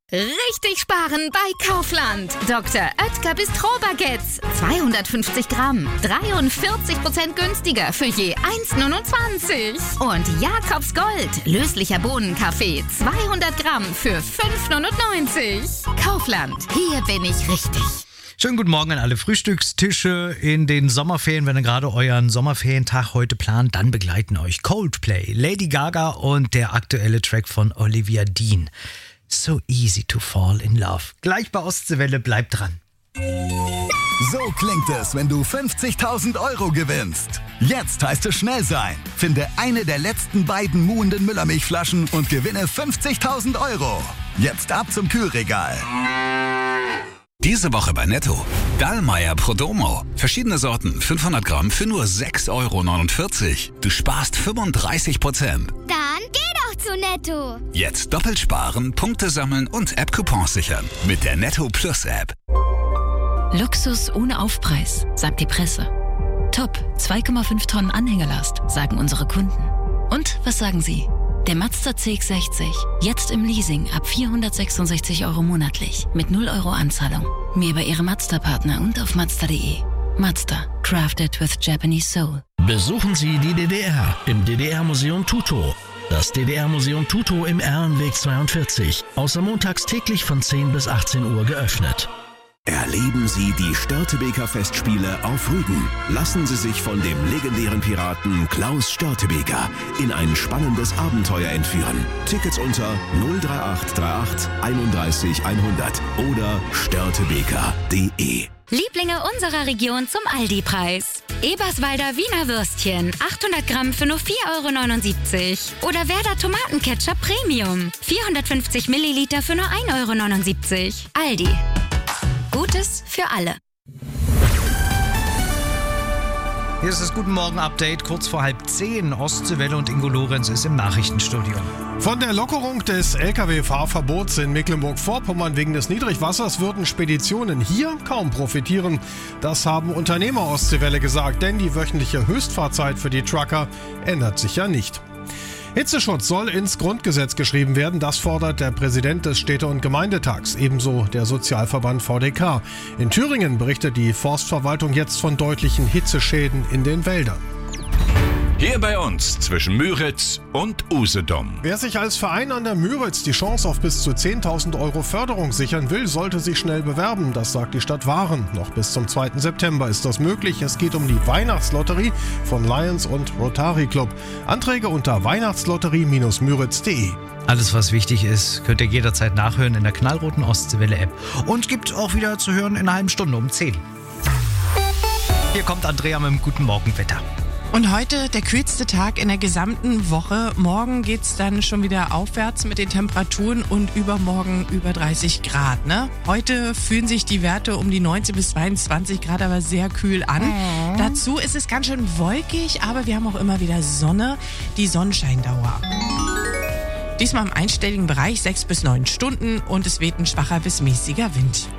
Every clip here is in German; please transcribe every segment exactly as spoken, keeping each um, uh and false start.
Richtig sparen bei Kaufland. Doktor Oetker Bistro-Baguettes. zweihundertfünfzig Gramm. dreiundvierzig Prozent günstiger für je eins Komma neunundzwanzig. Und Jakobs Gold. Löslicher Bohnenkaffee. zweihundert Gramm für fünf Komma neunundneunzig. Kaufland. Hier bin ich richtig. Schönen guten Morgen an alle Frühstückstische in den Sommerferien. Wenn ihr gerade euren Sommerferientag heute plant, dann begleiten euch Coldplay, Lady Gaga und der aktuelle Track von Olivia Dean. So easy to fall in love. Gleich bei Ostseewelle, bleibt dran. So klingt es, wenn du fünfzigtausend Euro gewinnst. Jetzt heißt es schnell sein. Finde eine der letzten beiden muhenden Müllermilchflaschen und gewinne fünfzigtausend Euro. Jetzt ab zum Kühlregal. Diese Woche bei Netto. Dallmayr Prodomo. Verschiedene Sorten, fünfhundert Gramm für nur sechs Euro neunundvierzig. Du sparst fünfunddreißig Prozent. Dann geh doch zu Netto. Jetzt doppelt sparen, Punkte sammeln und App-Coupons sichern. Mit der Netto Plus App. Luxus ohne Aufpreis, sagt die Presse. Top, zwei Komma fünf Tonnen Anhängerlast, sagen unsere Kunden. Und was sagen Sie? Der Mazda C X sechzig, jetzt im Leasing ab vierhundertsechsundsechzig Euro monatlich, mit null Euro Anzahlung. Mehr bei Ihrem Mazda-Partner und auf mazda punkt de. Mazda, crafted with Japanese soul. Besuchen Sie die D D R im D D R-Museum Tutow. Das D D R-Museum Tutow im Ehrenweg zweiundvierzig. Außer montags täglich von zehn bis achtzehn Uhr geöffnet. Erleben Sie die Störtebeker-Festspiele auf Rügen. Lassen Sie sich von dem legendären Piraten Klaus Störtebeker in ein spannendes Abenteuer entführen. Tickets unter null drei acht drei acht einunddreißig hundert oder störtebeker punkt de. Lieblinge unserer Region zum Aldi-Preis. Eberswalder Wiener Würstchen, achthundert Gramm für nur vier Euro neunundsiebzig. Oder Werder Tomatenketchup Premium, vierhundertfünfzig Milliliter für nur ein Euro neunundsiebzig. Aldi. Gutes für alle. Hier ist das Guten Morgen Update, kurz vor halb zehn. Ostseewelle und Ingo Lorenz ist im Nachrichtenstudio. Von der Lockerung des L K W-Fahrverbots in Mecklenburg-Vorpommern wegen des Niedrigwassers würden Speditionen hier kaum profitieren. Das haben Unternehmer Ostseewelle gesagt, denn die wöchentliche Höchstfahrzeit für die Trucker ändert sich ja nicht. Hitzeschutz soll ins Grundgesetz geschrieben werden, das fordert der Präsident des Städte- und Gemeindetags, ebenso der Sozialverband V D K. In Thüringen berichtet die Forstverwaltung jetzt von deutlichen Hitzeschäden in den Wäldern. Hier bei uns zwischen Müritz und Usedom. Wer sich als Verein an der Müritz die Chance auf bis zu zehntausend Euro Förderung sichern will, sollte sich schnell bewerben. Das sagt die Stadt Waren. Noch bis zum zweiten September ist das möglich. Es geht um die Weihnachtslotterie von Lions und Rotary Club. Anträge unter weihnachtslotterie Bindestrich müritz punkt de. Alles, was wichtig ist, könnt ihr jederzeit nachhören in der knallroten Ostseewelle-App. Und gibt auch wieder zu hören in einer halben Stunde um zehn. Hier kommt Andrea mit dem Guten Morgen-Wetter. Und heute der kühlste Tag in der gesamten Woche. Morgen geht's dann schon wieder aufwärts mit den Temperaturen und übermorgen über dreißig Grad. Ne? Heute fühlen sich die Werte um die neunzehn bis zweiundzwanzig Grad aber sehr kühl an. Mhm. Dazu ist es ganz schön wolkig, aber wir haben auch immer wieder Sonne, die Sonnenscheindauer. Diesmal im einstelligen Bereich sechs bis neun Stunden und es weht ein schwacher bis mäßiger Wind.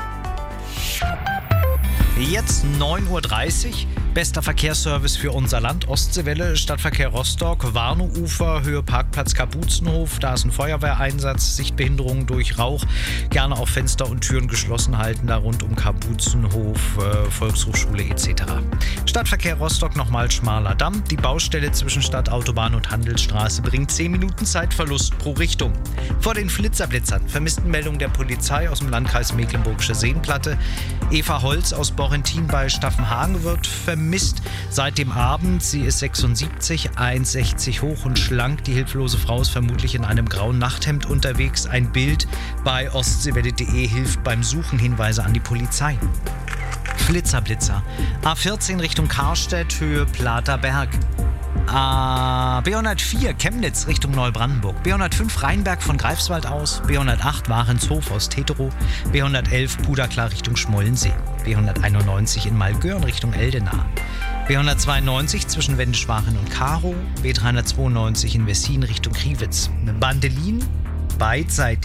Jetzt neun Uhr dreißig. Bester Verkehrsservice für unser Land. Ostseewelle, Stadtverkehr Rostock, Warnow-Ufer, Höhe Parkplatz Kapuzenhof. Da ist ein Feuerwehreinsatz, Sichtbehinderung durch Rauch. Gerne auch Fenster und Türen geschlossen halten, da rund um Kapuzenhof, äh, Volkshochschule et cetera. Stadtverkehr Rostock, nochmal schmaler Damm. Die Baustelle zwischen Stadtautobahn und Handelsstraße bringt zehn Minuten Zeitverlust pro Richtung. Vor den Flitzerblitzern. Vermisstenmeldung der Polizei aus dem Landkreis Mecklenburgische Seenplatte. Eva Holz aus Borrentin bei Staffenhagen wird vermisst. Vermisst seit dem Abend. Sie ist sechsundsiebzig, eins Komma sechzig hoch und schlank. Die hilflose Frau ist vermutlich in einem grauen Nachthemd unterwegs. Ein Bild bei ostseewelle punkt de hilft beim Suchen. Hinweise an die Polizei. Flitzerblitzer. A vierzehn Richtung Karstedt, Höhe Platerberg. Uh, B hundertvier Chemnitz Richtung Neubrandenburg, B hundertfünf Rheinberg von Greifswald aus, B hundertacht Warenshof aus Teterow, B hundertelf Puderklar Richtung Schmollensee, B hunderteinundneunzig in Malgören Richtung Eldenah, B hundertzweiundneunzig zwischen Wendischwaren und Karow, B dreihundertzweiundneunzig in Wessin Richtung Kriwitz, Bandelin beidseitig